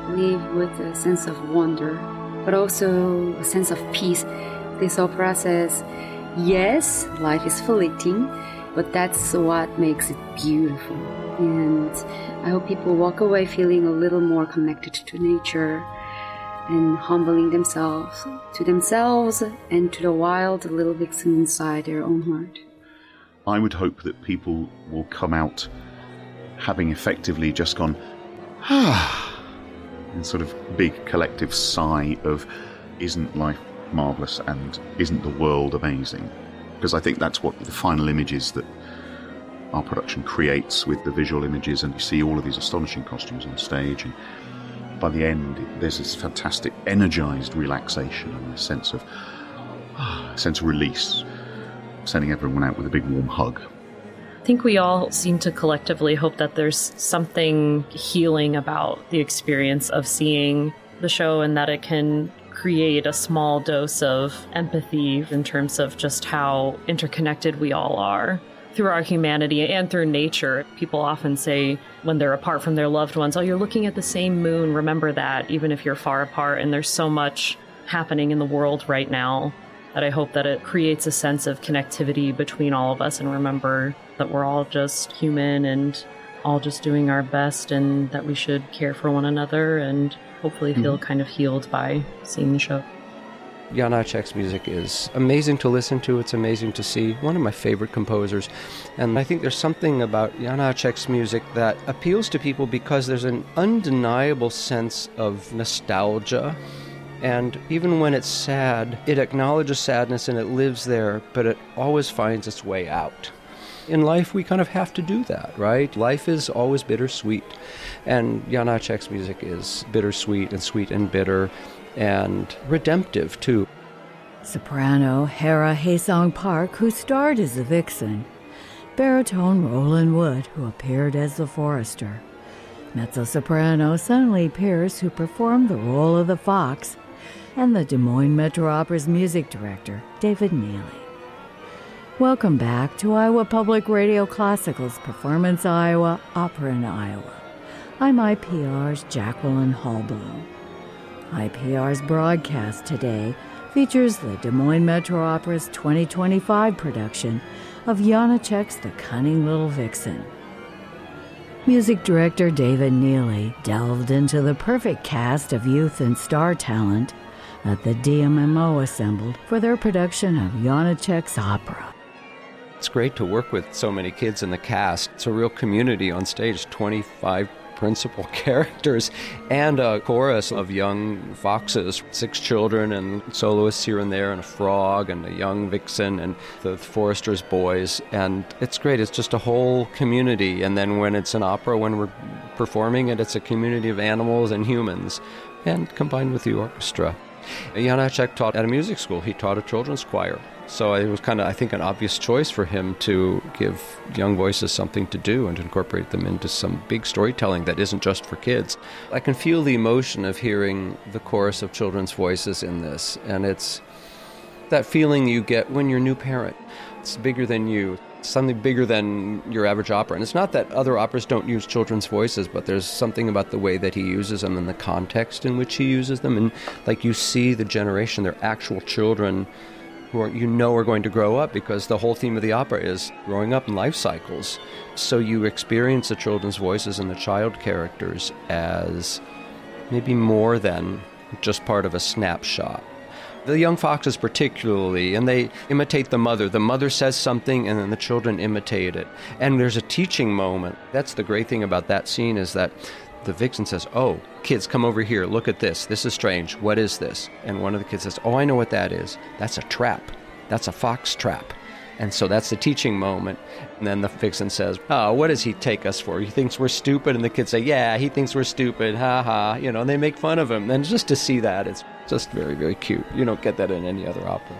leave with a sense of wonder, but also a sense of peace. This opera says, yes, life is fleeting, but that's what makes it beautiful. And I hope people walk away feeling a little more connected to nature and humbling themselves and to the wild little vixen inside their own heart. I would hope that people will come out having effectively just gone, and sort of big collective sigh of, isn't life marvellous and isn't the world amazing? Because I think that's what the final images that our production creates with the visual images, and you see all of these astonishing costumes on stage, and by the end there's this fantastic energised relaxation and a sense of release, sending everyone out with a big warm hug. I think we all seem to collectively hope that there's something healing about the experience of seeing the show, and that it can create a small dose of empathy in terms of just how interconnected we all are through our humanity and through nature. People often say when they're apart from their loved ones, oh, you're looking at the same moon, remember that, even if you're far apart. And there's so much happening in the world right now that I hope that it creates a sense of connectivity between all of us, and remember that we're all just human and all just doing our best, and that we should care for one another and hopefully feel kind of healed by seeing the show. Janáček's music is amazing to listen to. It's amazing to see. One of my favorite composers. And I think there's something about Janáček's music that appeals to people because there's an undeniable sense of nostalgia. And even when it's sad, it acknowledges sadness and it lives there, but it always finds its way out. In life, we kind of have to do that, right? Life is always bittersweet. And Janáček's music is bittersweet and sweet and bitter and redemptive, too. Soprano Hera Hae-sung Park, who starred as the vixen. Baritone Roland Wood, who appeared as the forester. Mezzo-soprano Sunlee Pierce, who performed the role of the fox. And the Des Moines Metro Opera's music director, David Neely. Welcome back to Iowa Public Radio Classical's Performance Iowa, Opera in Iowa. I'm IPR's Jacqueline Hallblum. IPR's broadcast today features the Des Moines Metro Opera's 2025 production of Janáček's The Cunning Little Vixen. Music director David Neely delved into the perfect cast of youth and star talent that the DMMO assembled for their production of Janáček's opera. It's great to work with so many kids in the cast. It's a real community on stage, 25 principal characters and a chorus of young foxes, 6 children and soloists here and there, and a frog and a young vixen and the forester's boys. And it's great. It's just a whole community. And then when it's an opera, when we're performing it, it's a community of animals and humans, and combined with the orchestra. Janáček taught at a music school. He taught a children's choir. So it was kind of, I think, an obvious choice for him to give young voices something to do and to incorporate them into some big storytelling that isn't just for kids. I can feel the emotion of hearing the chorus of children's voices in this, and it's that feeling you get when you're a new parent. It's bigger than you. It's something bigger than your average opera. And it's not that other operas don't use children's voices, but there's something about the way that he uses them and the context in which he uses them. And like you see the generation, they're actual children who are going to grow up, because the whole theme of the opera is growing up in life cycles. So you experience the children's voices and the child characters as maybe more than just part of a snapshot. The young foxes particularly, and they imitate the mother. The mother says something and then the children imitate it. And there's a teaching moment. That's the great thing about that scene, is that the vixen says, oh, kids, come over here. Look at this. This is strange. What is this? And one of the kids says, oh, I know what that is. That's a trap. That's a fox trap. And so that's the teaching moment. And then the vixen says, oh, what does he take us for? He thinks we're stupid. And the kids say, yeah, he thinks we're stupid. Ha ha. And they make fun of him. And just to see that, it's just very, very cute. You don't get that in any other opera.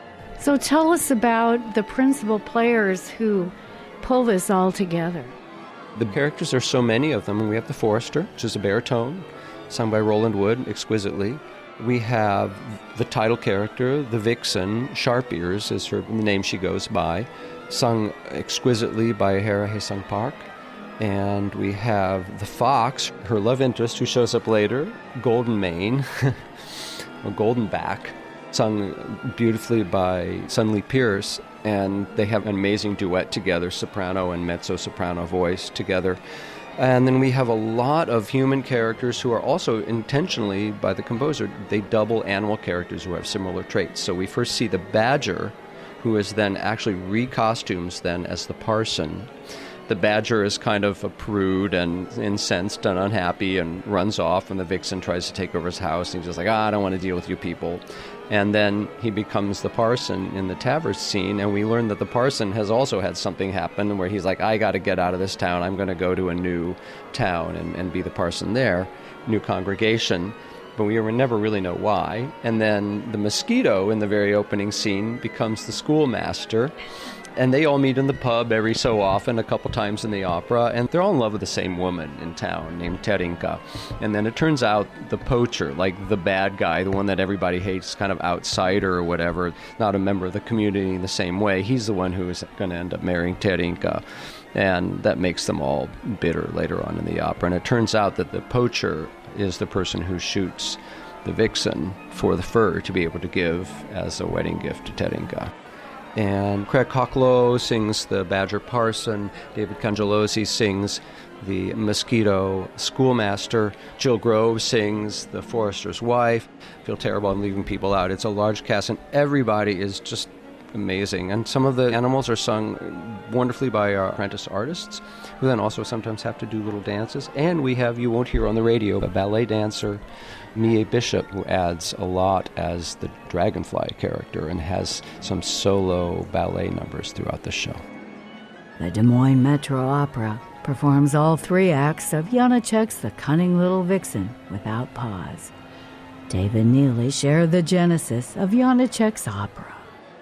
So tell us about the principal players who pull this all together. The characters, there's so many of them. We have the forester, which is a baritone, sung by Roland Wood exquisitely. We have the title character, the vixen, Sharp Ears is the name she goes by, sung exquisitely by Hera Hae-sung Park. And we have the fox, her love interest, who shows up later, Golden Mane, or Golden Back, sung beautifully by Sunlee Pierce. And they have an amazing duet together, soprano and mezzo-soprano voice together. And then we have a lot of human characters who are also intentionally, by the composer, they double animal characters who have similar traits. So we first see the badger, who is then actually recostumes then as the parson. The badger is kind of a prude and incensed and unhappy and runs off when the vixen tries to take over his house. And he's just like, I don't want to deal with you people. And then he becomes the parson in the tavern scene, and we learn that the parson has also had something happen where he's like, I got to get out of this town. I'm going to go to a new town and be the parson there, new congregation. But we never really know why. And then the mosquito in the very opening scene becomes the schoolmaster. And they all meet in the pub every so often, a couple times in the opera, and they're all in love with the same woman in town named Terinka. And then it turns out the poacher, like the bad guy, the one that everybody hates, kind of outsider or whatever, not a member of the community in the same way, he's the one who is going to end up marrying Terinka. And that makes them all bitter later on in the opera. And it turns out that the poacher is the person who shoots the vixen for the fur to be able to give as a wedding gift to Terinka. And Craig Cocklow sings the Badger Parson. David Cangelosi sings the Mosquito Schoolmaster. Jill Grove sings the Forester's Wife. I feel terrible I'm leaving people out. It's a large cast, and everybody is just amazing. And some of the animals are sung wonderfully by our apprentice artists, who then also sometimes have to do little dances. And we have, you won't hear on the radio, a ballet dancer, Mie Bishop, who adds a lot as the Dragonfly character and has some solo ballet numbers throughout the show. The Des Moines Metro Opera performs all 3 acts of Janacek's The Cunning Little Vixen without pause. David Neely shared the genesis of Janacek's opera.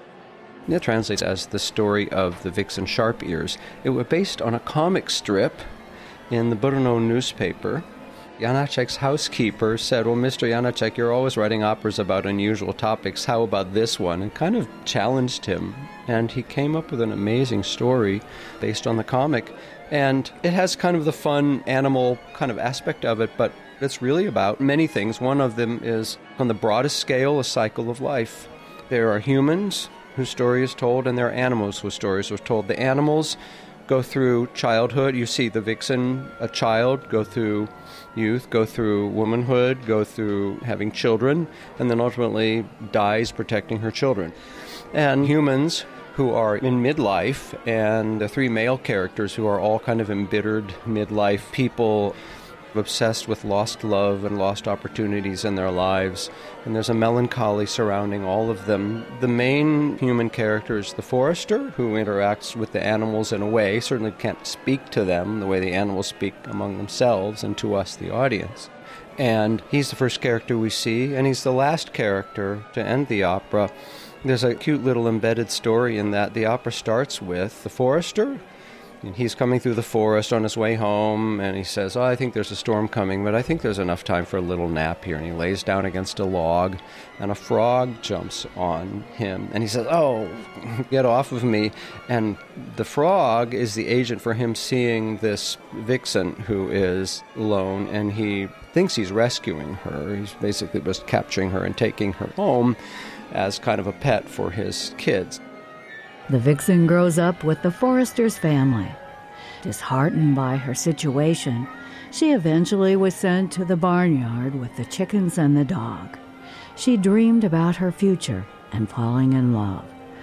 It translates as the story of the vixen Sharp Ears. It was based on a comic strip in the Brno newspaper. Janacek's housekeeper said, well, Mr. Janacek, you're always writing operas about unusual topics. How about this one? And kind of challenged him. And he came up with an amazing story based on the comic. And it has kind of the fun animal kind of aspect of it, but it's really about many things. One of them is, on the broadest scale, a cycle of life. There are humans whose story is told, and there are animals whose stories are told. The animals go through childhood. You see the vixen, a child, go through youth, go through womanhood, go through having children, and then ultimately dies protecting her children. And humans who are in midlife, and the 3 male characters who are all kind of embittered midlife people, obsessed with lost love and lost opportunities in their lives, and there's a melancholy surrounding all of them. The main human character is the forester, who interacts with the animals in a way, certainly can't speak to them the way the animals speak among themselves and to us, the audience. And he's the first character we see, and he's the last character to end the opera. There's a cute little embedded story in that the opera starts with the forester. And he's coming through the forest on his way home, and he says, I think there's a storm coming, but I think there's enough time for a little nap here. And he lays down against a log, and a frog jumps on him. And he says, oh, get off of me. And the frog is the agent for him seeing this vixen who is alone, and he thinks he's rescuing her. He's basically just capturing her and taking her home as kind of a pet for his kids. The vixen grows up with the forester's family. Disheartened by her situation, she eventually was sent to the barnyard with the chickens and the dog. She dreamed about her future and falling in love.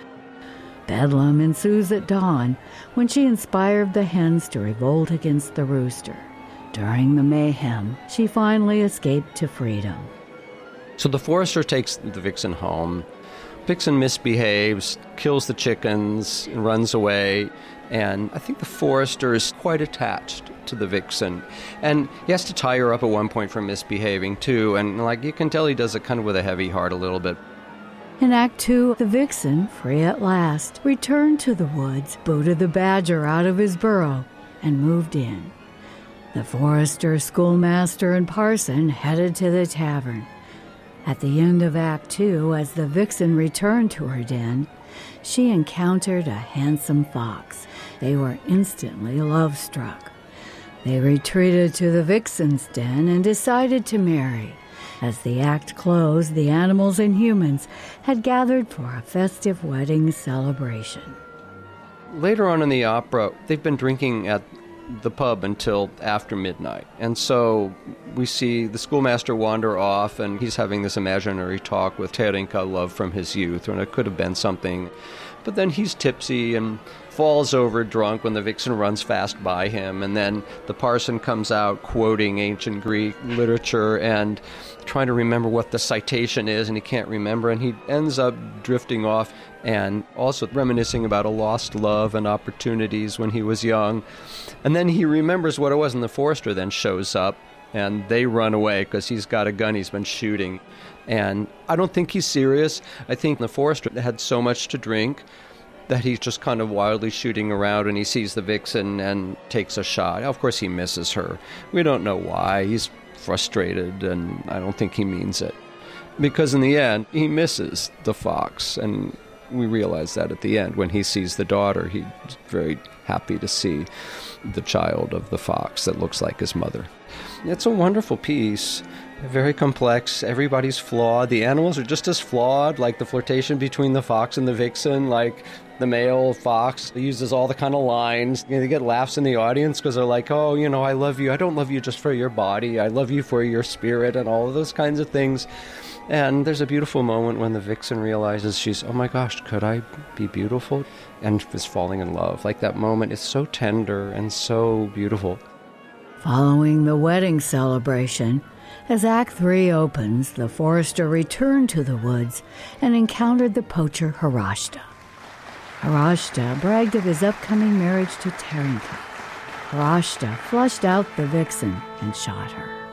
Bedlam ensues at dawn when she inspired the hens to revolt against the rooster. During the mayhem, she finally escaped to freedom. So the forester takes the vixen home. Vixen misbehaves, kills the chickens, and runs away. And I think the forester is quite attached to the vixen. And he has to tie her up at one point for misbehaving, too. And you can tell he does it kind of with a heavy heart a little bit. In Act 2, the vixen, free at last, returned to the woods, booted the badger out of his burrow, and moved in. The forester, schoolmaster, and parson headed to the tavern. At the end of Act 2, as the vixen returned to her den, she encountered a handsome fox. They were instantly love-struck. They retreated to the vixen's den and decided to marry. As the act closed, the animals and humans had gathered for a festive wedding celebration. Later on in the opera, they've been drinking at the pub until after midnight. And so we see the schoolmaster wander off, and he's having this imaginary talk with Terinka, love from his youth, and it could have been something. But then he's tipsy and falls over drunk when the vixen runs fast by him, and then the parson comes out quoting ancient Greek literature and trying to remember what the citation is, and he can't remember, and he ends up drifting off and also reminiscing about a lost love and opportunities when he was young. And then he remembers what it was, and the forester then shows up, and they run away because he's got a gun he's been shooting. And I don't think he's serious. I think the forester had so much to drink that he's just kind of wildly shooting around, and he sees the vixen and takes a shot. Of course, he misses her. We don't know why. He's frustrated, and I don't think he means it. Because in the end, he misses the fox, and we realize that at the end. When he sees the daughter, he's very happy to see the child of the fox that looks like his mother. It's a wonderful piece. Very complex. Everybody's flawed. The animals are just as flawed, like the flirtation between the fox and the vixen, like the male fox uses all the kind of lines. They get laughs in the audience because they're like, oh, I love you. I don't love you just for your body. I love you for your spirit, and all of those kinds of things. And there's a beautiful moment when the vixen realizes she's, oh my gosh, could I be beautiful? And is falling in love. Like, that moment is so tender and so beautiful. Following the wedding celebration, as Act 3 opens, the forester returned to the woods and encountered the poacher Harashta. Harashta bragged of his upcoming marriage to Terinka. Harashta flushed out the vixen and shot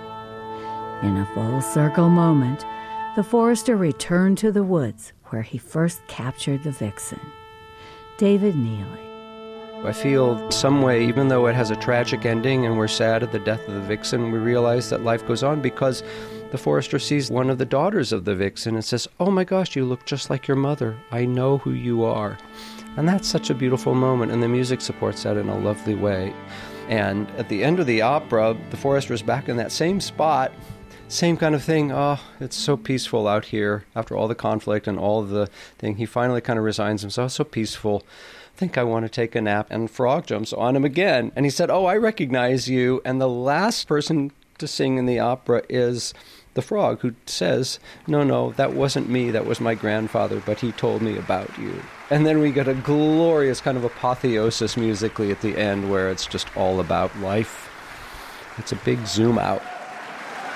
her. In a full circle moment, the forester returned to the woods where he first captured the vixen. David Neely. I feel some way, even though it has a tragic ending and we're sad at the death of the vixen, we realize that life goes on because the forester sees one of the daughters of the vixen and says, oh my gosh, you look just like your mother. I know who you are. And that's such a beautiful moment, and the music supports that in a lovely way. And at the end of the opera, the forester is back in that same spot, same kind of thing. Oh, it's so peaceful out here after all the conflict and all the thing. He finally kind of resigns himself. So peaceful. I think I want to take a nap. And Frog jumps on him again. And he said, oh, I recognize you. And the last person to sing in the opera is the frog, who says, no, that wasn't me. That was my grandfather, but he told me about you. And then we get a glorious kind of apotheosis musically at the end where it's just all about life. It's a big zoom out.